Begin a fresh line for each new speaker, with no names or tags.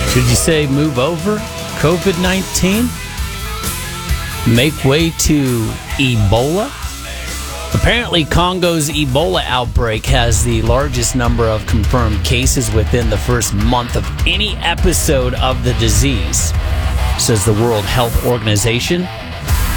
Should you say move over? COVID-19? Make way to Ebola? Apparently, Congo's Ebola outbreak has the largest number of confirmed cases within the first month of any episode of the disease, says the World Health Organization.